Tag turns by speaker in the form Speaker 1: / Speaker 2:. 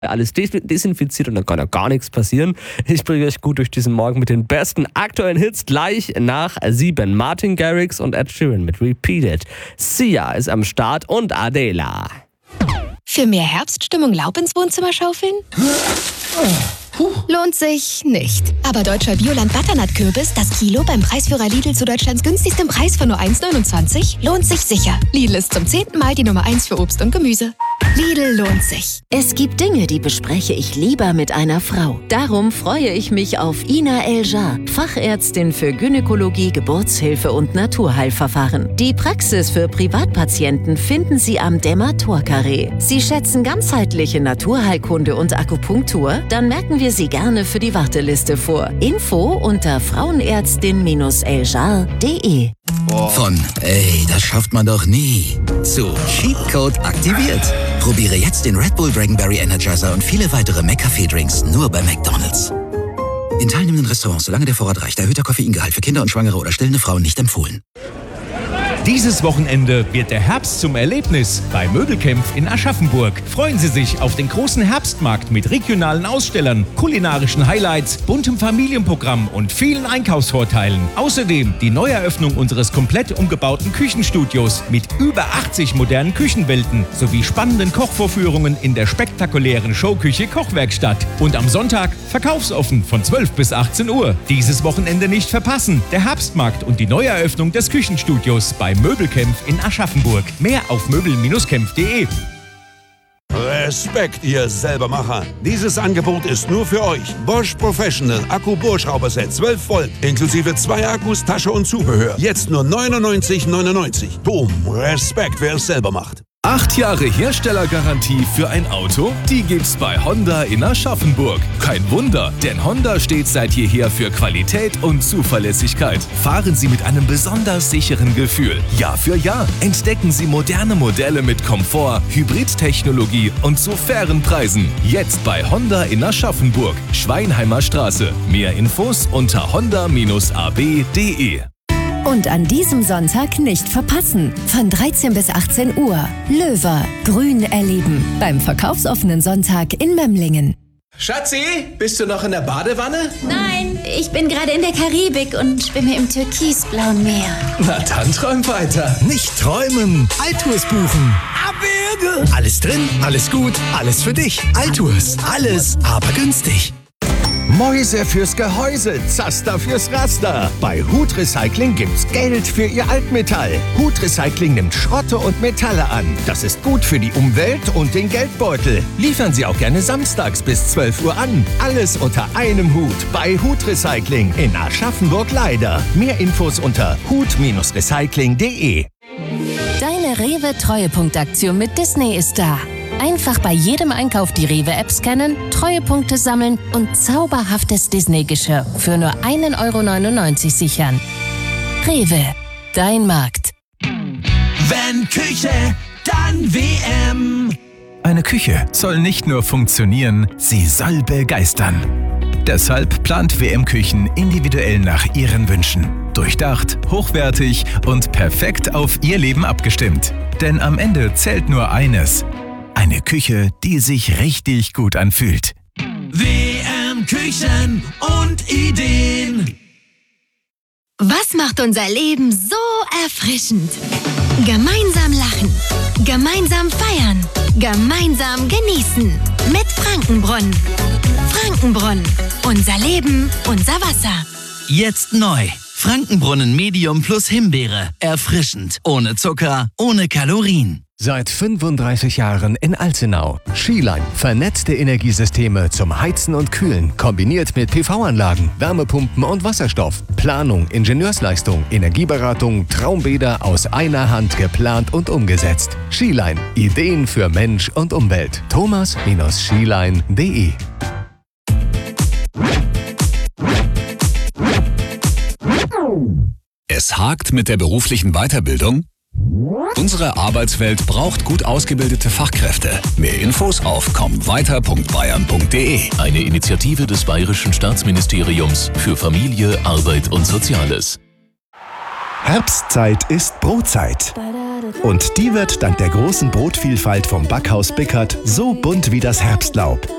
Speaker 1: alles desinfiziert und dann kann ja gar nichts passieren. Ich bringe euch gut durch diesen Morgen mit den besten aktuellen Hits gleich nach 7. Martin Garrix und Ed Sheeran mit Repeat It. Sia ist am Start und Adela.
Speaker 2: Für mehr Herbststimmung Laub ins Wohnzimmer schaufeln? Lohnt sich nicht. Aber deutscher Bioland Butternut-Kürbis, das Kilo beim Preisführer Lidl zu Deutschlands günstigstem Preis von nur 1,29, lohnt sich sicher. Lidl ist zum 10. Mal die Nummer 1 für Obst und Gemüse. Lidl lohnt sich.
Speaker 3: Es gibt Dinge, die bespreche ich lieber mit einer Frau. Darum freue ich mich auf Ina Eljar, Fachärztin für Gynäkologie, Geburtshilfe und Naturheilverfahren. Die Praxis für Privatpatienten finden Sie am Dermator-Carré. Sie schätzen ganzheitliche Naturheilkunde und Akupunktur? Dann merken wir Sie gerne für die Warteliste vor. Info unter frauenärztin-eljar.de.
Speaker 4: Von ey, das schafft man doch nie, zu Cheatcode aktiviert. Probiere jetzt den Red Bull Dragonberry Energizer und viele weitere McCafé-Drinks nur bei McDonald's. In teilnehmenden Restaurants, solange der Vorrat reicht, erhöhter Koffeingehalt für Kinder und Schwangere oder stillende Frauen nicht empfohlen.
Speaker 5: Dieses Wochenende wird der Herbst zum Erlebnis bei Möbelkämpf in Aschaffenburg. Freuen Sie sich auf den großen Herbstmarkt mit regionalen Ausstellern, kulinarischen Highlights, buntem Familienprogramm und vielen Einkaufsvorteilen. Außerdem die Neueröffnung unseres komplett umgebauten Küchenstudios mit über 80 modernen Küchenwelten sowie spannenden Kochvorführungen in der spektakulären Showküche Kochwerkstatt. Und am Sonntag verkaufsoffen von 12 bis 18 Uhr. Dieses Wochenende nicht verpassen. Der Herbstmarkt und die Neueröffnung des Küchenstudios bei Möbelkämpf in Aschaffenburg. Mehr auf möbel-kämpf.de.
Speaker 6: Respekt, ihr Selbermacher. Dieses Angebot ist nur für euch. Bosch Professional Akku-Bohrschrauberset 12 Volt, inklusive 2 Akkus, Tasche und Zubehör. Jetzt nur 99,99. Boom, Respekt, wer es selber macht.
Speaker 7: 8 Jahre Herstellergarantie für ein Auto? Die gibt's bei Honda in Aschaffenburg. Kein Wunder, denn Honda steht seit jeher für Qualität und Zuverlässigkeit. Fahren Sie mit einem besonders sicheren Gefühl. Jahr für Jahr entdecken Sie moderne Modelle mit Komfort, Hybridtechnologie und zu fairen Preisen. Jetzt bei Honda in Aschaffenburg, Schweinheimer Straße. Mehr Infos unter honda-ab.de.
Speaker 8: Und an diesem Sonntag nicht verpassen. Von 13 bis 18 Uhr. Löwer, Grün erleben. Beim verkaufsoffenen Sonntag in Memlingen.
Speaker 9: Schatzi, bist du noch in der Badewanne?
Speaker 10: Nein, ich bin gerade in der Karibik und schwimme im türkisblauen Meer.
Speaker 9: Na dann träum weiter.
Speaker 11: Nicht träumen, Altours buchen.
Speaker 9: Abwürge!
Speaker 11: Alles drin, alles gut, alles für dich. Altours, alles, aber günstig.
Speaker 12: Mäuse fürs Gehäuse, Zaster fürs Raster. Bei Hut Recycling gibt's Geld für Ihr Altmetall. Hut Recycling nimmt Schrotte und Metalle an. Das ist gut für die Umwelt und den Geldbeutel. Liefern Sie auch gerne samstags bis 12 Uhr an. Alles unter einem Hut bei Hut Recycling in Aschaffenburg-Leider. Mehr Infos unter hut-recycling.de.
Speaker 8: Deine Rewe-Treuepunktaktion mit Disney ist da. Einfach bei jedem Einkauf die Rewe-App scannen, Treuepunkte sammeln und zauberhaftes Disney-Geschirr für nur 1,99 € sichern. Rewe, dein Markt.
Speaker 13: Wenn Küche, dann WM.
Speaker 14: Eine Küche soll nicht nur funktionieren, sie soll begeistern. Deshalb plant WM Küchen individuell nach Ihren Wünschen. Durchdacht, hochwertig und perfekt auf Ihr Leben abgestimmt. Denn am Ende zählt nur eines: eine Küche, die sich richtig gut anfühlt.
Speaker 13: WM Küchen und Ideen.
Speaker 2: Was macht unser Leben so erfrischend? Gemeinsam lachen, gemeinsam feiern, gemeinsam genießen. Mit Frankenbrunnen. Frankenbrunnen. Unser Leben, unser Wasser.
Speaker 13: Jetzt neu. Frankenbrunnen Medium plus Himbeere. Erfrischend. Ohne Zucker, ohne Kalorien.
Speaker 12: Seit 35 Jahren in Alzenau. Skiline. Vernetzte Energiesysteme zum Heizen und Kühlen. Kombiniert mit PV-Anlagen, Wärmepumpen und Wasserstoff. Planung, Ingenieursleistung, Energieberatung, Traumbäder aus einer Hand geplant und umgesetzt. Skiline. Ideen für Mensch und Umwelt. thomas-skiline.de.
Speaker 15: Es hakt mit der beruflichen Weiterbildung? Unsere Arbeitswelt braucht gut ausgebildete Fachkräfte. Mehr Infos auf kommweiter.bayern.de.
Speaker 16: Eine Initiative des Bayerischen Staatsministeriums für Familie, Arbeit und Soziales. Herbstzeit ist Brotzeit. Und die wird dank der großen Brotvielfalt vom Backhaus Bickert so bunt wie das Herbstlaub.